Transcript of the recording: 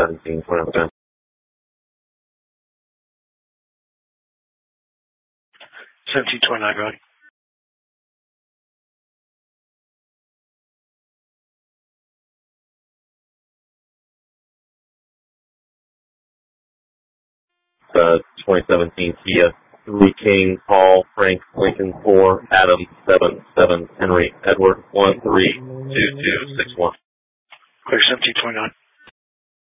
17, 29. 1729, Ronnie. The 2017 Kia 3 King, Paul, Frank, Lincoln 4, Adam 7, Henry, Edward 132261. Clear 1729.